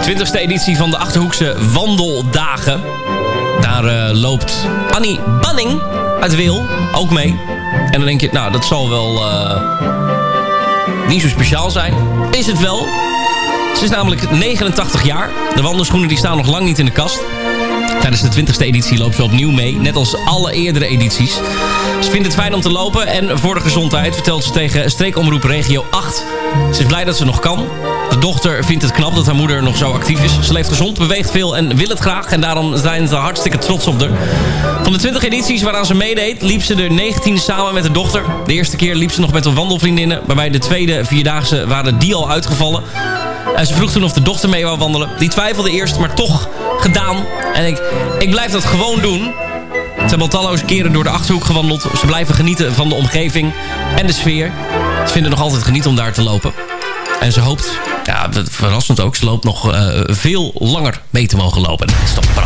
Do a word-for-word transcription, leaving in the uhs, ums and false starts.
twintigste editie van de Achterhoekse Wandeldagen. Daar uh, loopt Annie Banning uit Wil ook mee. En dan denk je, nou, dat zal wel uh, niet zo speciaal zijn. Is het wel. Ze is namelijk negenentachtig jaar. De wandelschoenen die staan nog lang niet in de kast. Tijdens de twintigste editie loopt ze opnieuw mee. Net als alle eerdere edities. Ze vindt het fijn om te lopen. En voor de gezondheid vertelt ze tegen streekomroep Regio acht. Ze is blij dat ze nog kan. De dochter vindt het knap dat haar moeder nog zo actief is. Ze leeft gezond, beweegt veel en wil het graag. En daarom zijn ze hartstikke trots op haar. Van de twintig edities waaraan ze meedeed, liep ze er negentien samen met de dochter. De eerste keer liep ze nog met een wandelvriendinnen. Waarbij de tweede vierdaagse waren die al uitgevallen. En ze vroeg toen of de dochter mee wou wandelen. Die twijfelde eerst, maar toch gedaan. En ik, ik blijf dat gewoon doen. Ze hebben al talloze keren door de Achterhoek gewandeld. Ze blijven genieten van de omgeving en de sfeer. Ze vinden het nog altijd geniet om daar te lopen. En ze hoopt, ja, verrassend ook, ze loopt nog uh, veel langer mee te mogen lopen. Dat is toch